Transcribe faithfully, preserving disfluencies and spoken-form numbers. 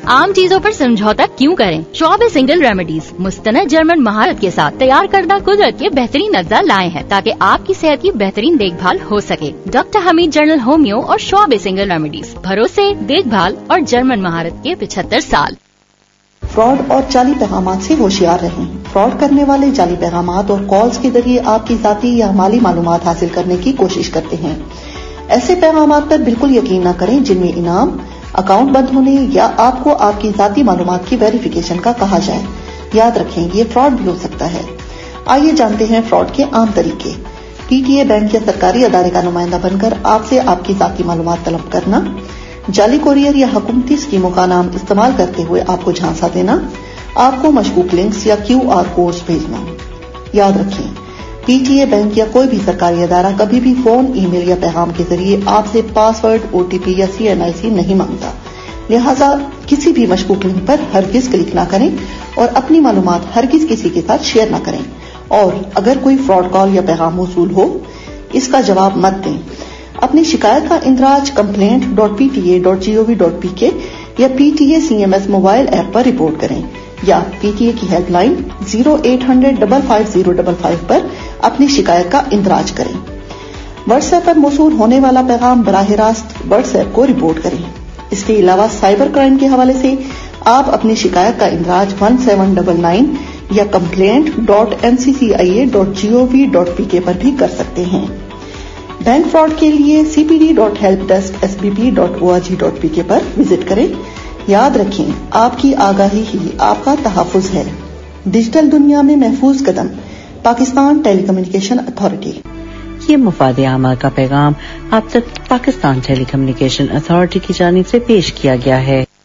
عام چیزوں پر سمجھوتا کیوں کریں؟ شعب سنگل ریمیڈیز مستند جرمن مہارت کے ساتھ تیار کردہ قدرت کے بہترین اجزاء لائے ہیں تاکہ آپ کی صحت کی بہترین دیکھ بھال ہو سکے۔ ڈاکٹر حمید جنرل ہومیو اور شعب سنگل ریمیڈیز، بھروسے، دیکھ بھال اور جرمن مہارت کے پچہتر سال۔ فراڈ اور جعلی پیغامات سے ہوشیار رہیں۔ فراڈ کرنے والے جعلی پیغامات اور کالز کے ذریعے آپ کی ذاتی یا مالی معلومات حاصل کرنے کی کوشش کرتے ہیں۔ ایسے پیغامات پر بالکل یقین نہ کریں جن میں انعام، اکاؤنٹ بند ہونے یا آپ کو آپ کی ذاتی معلومات کی ویریفیکیشن کا کہا جائے۔ یاد رکھیں یہ فراڈ بھی ہو سکتا ہے۔ آئیے جانتے ہیں فراڈ کے عام طریقے۔ پی ٹی اے بینک یا سرکاری ادارے کا نمائندہ بن کر آپ سے آپ کی ذاتی معلومات طلب کرنا، جعلی کوریئر یا حکومتی اسکیموں کا نام استعمال کرتے ہوئے آپ کو جھانسا دینا، آپ کو مشکوک لنکس یا کیو آر کوڈز بھیجنا۔ یاد رکھیں پی ٹی اے بینک یا کوئی بھی سرکاری ادارہ کبھی بھی فون، ای میل یا پیغام کے ذریعے آپ سے پاس ورڈ، او ٹی پی یا سی این آئی سی نہیں مانگتا، لہٰذا کسی بھی مشکوک لنک پر ہرگز کلک نہ کریں اور اپنی معلومات ہرگز کسی کے ساتھ شیئر نہ کریں۔ اور اگر کوئی فراڈ کال یا پیغام موصول ہو اس کا جواب مت دیں۔ اپنی شکایت کا اندراج complaint dot P T A dot G O we dot P کے یا P T A C M S mobile app per report کریں یا پی ٹی اے کی help line zero eight hundred double five zero double five پر اپنی شکایت کا اندراج کریں۔ واٹس ایپ پر موصول ہونے والا پیغام براہ راست واٹس ایپ کو رپورٹ کریں۔ اس کے علاوہ سائبر کرائم کے حوالے سے آپ اپنی شکایت کا اندراج ون سیون ڈبل نائن یا کمپلینٹ ڈاٹ این سی سی آئی اے ڈاٹ جی او وی ڈاٹ پی کے پر بھی کر سکتے ہیں۔ بینک فراڈ کے لیے سی P D dot help desk S B P dot O R G dot P کے پر وزٹ کریں۔ یاد رکھیں آپ کی آگاہی ہی آپ کا تحفظ ہے۔ ڈیجیٹل دنیا میں محفوظ قدم، پاکستان ٹیلی کمیونیکیشن اتھارٹی۔ یہ مفاد عامہ کا پیغام آپ تک پاکستان ٹیلی کمیونیکیشن اتھارٹی کی جانب سے پیش کیا گیا ہے۔